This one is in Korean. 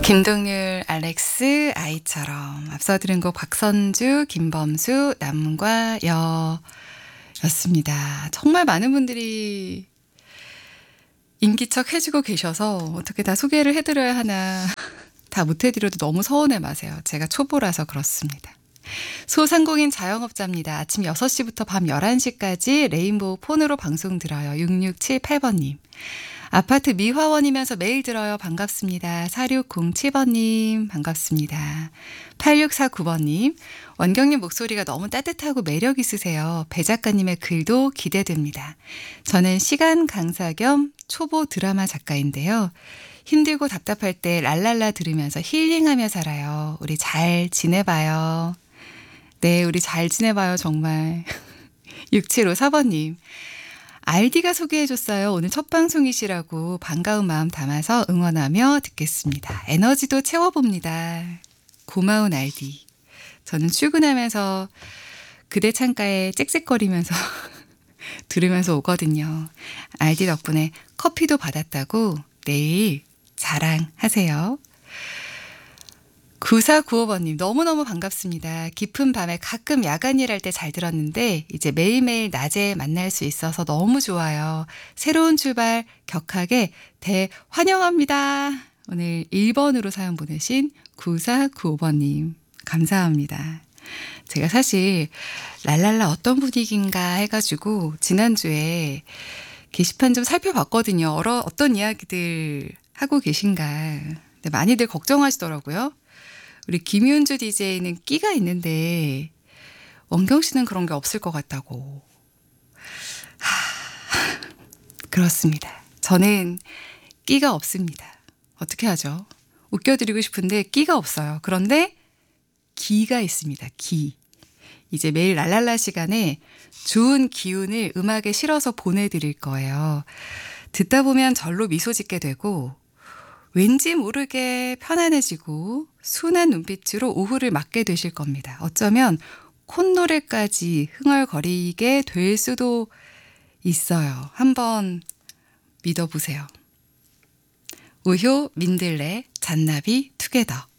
김동률, 알렉스, 아이처럼. 앞서 들은 곡 박선주, 김범수, 남과 여였습니다. 정말 많은 분들이 인기척 해주고 계셔서 어떻게 다 소개를 해드려야 하나 다 못해드려도 너무 서운해 마세요. 제가 초보라서 그렇습니다. 소상공인 자영업자입니다. 아침 6시부터 밤 11시까지 레인보우 폰으로 방송 들어요. 6678번님. 아파트 미화원이면서 매일 들어요. 반갑습니다. 4607번님 반갑습니다. 8649번님. 원경님 목소리가 너무 따뜻하고 매력 있으세요. 배 작가님의 글도 기대됩니다. 저는 시간 강사 겸 초보 드라마 작가인데요. 힘들고 답답할 때 랄랄라 들으면서 힐링하며 살아요. 우리 잘 지내봐요. 네, 우리 잘 지내봐요. 정말. 6754번님. RD가 소개해줬어요. 오늘 첫 방송이시라고 반가운 마음 담아서 응원하며 듣겠습니다. 에너지도 채워봅니다. 고마운 RD. 저는 출근하면서 그대 창가에 짹짹거리면서 들으면서 오거든요. RD 덕분에 커피도 받았다고 내일 자랑하세요. 9495번님 너무너무 반갑습니다. 깊은 밤에 가끔 야간 일할 때 잘 들었는데 이제 매일매일 낮에 만날 수 있어서 너무 좋아요. 새로운 출발 격하게 대환영합니다. 오늘 1번으로 사연 보내신 9495번님 감사합니다. 제가 사실 랄랄라 어떤 분위기인가 해가지고 지난주에 게시판 좀 살펴봤거든요. 어떤 이야기들 하고 계신가. 근데 많이들 걱정하시더라고요. 우리 김윤주 DJ는 끼가 있는데 원경 씨는 그런 게 없을 것 같다고. 그렇습니다. 저는 끼가 없습니다. 어떻게 하죠? 웃겨드리고 싶은데 끼가 없어요. 그런데 기가 있습니다. 기. 이제 매일 랄랄라 시간에 좋은 기운을 음악에 실어서 보내드릴 거예요. 듣다 보면 절로 미소 짓게 되고 왠지 모르게 편안해지고 순한 눈빛으로 오후를 맞게 되실 겁니다. 어쩌면 콧노래까지 흥얼거리게 될 수도 있어요. 한번 믿어보세요. 우효, 민들레, 잔나비, 투게더.